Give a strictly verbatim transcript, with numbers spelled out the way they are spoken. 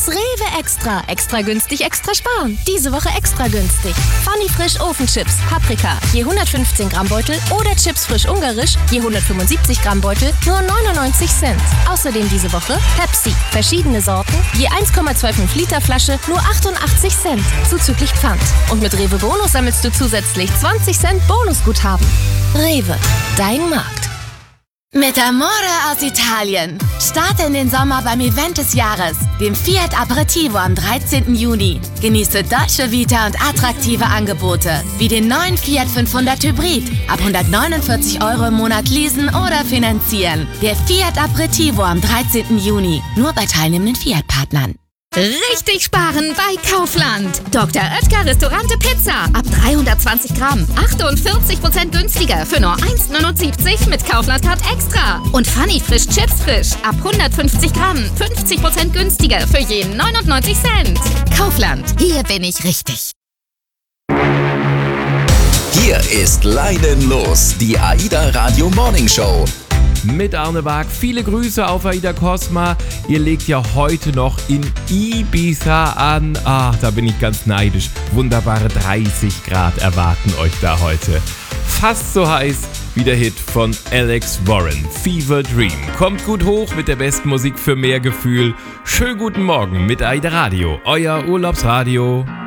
Das Rewe Extra. Extra günstig, extra sparen. Diese Woche extra günstig. Funny Frisch Ofenchips, Paprika, je hundertfünfzehn Gramm Beutel oder Chips frisch ungarisch, je hundertfünfundsiebzig Gramm Beutel, nur neunundneunzig Cent. Außerdem diese Woche Pepsi, verschiedene Sorten, je eins Komma fünfundzwanzig Liter Flasche, nur achtundachtzig Cent, zuzüglich Pfand. Und mit Rewe Bonus sammelst du zusätzlich zwanzig Cent Bonusguthaben. Rewe, dein Markt. Mit Amore aus Italien. Starte in den Sommer beim Event des Jahres, dem Fiat Aperitivo am dreizehnten Juni. Genieße Dolce Vita und attraktive Angebote, wie den neuen Fiat fünfhundert Hybrid. Ab hundertneunundvierzig Euro im Monat leasen oder finanzieren. Der Fiat Aperitivo am dreizehnten Juni. Nur bei teilnehmenden Fiat-Partnern. Richtig sparen bei Kaufland. Doktor Oetker Restaurante Pizza. Ab dreihundertzwanzig Gramm. achtundvierzig Prozent günstiger für nur eins neunundsiebzig mit Kaufland-Card extra. Und Funny Frisch Chips Frisch. Ab hundertfünfzig Gramm. fünfzig Prozent günstiger für je neunundneunzig Cent. Kaufland. Hier bin ich richtig. Hier ist Leidenlos, die AIDA Radio Morning Show. Mit Arne Bark. Viele Grüße auf AIDA Cosma. Ihr legt ja heute noch in Ibiza an. Ach, da bin ich ganz neidisch. Wunderbare dreißig Grad erwarten euch da heute. Fast so heiß wie der Hit von Alex Warren, Fever Dream. Kommt gut hoch mit der besten Musik für mehr Gefühl. Schönen guten Morgen mit AIDA Radio, euer Urlaubsradio.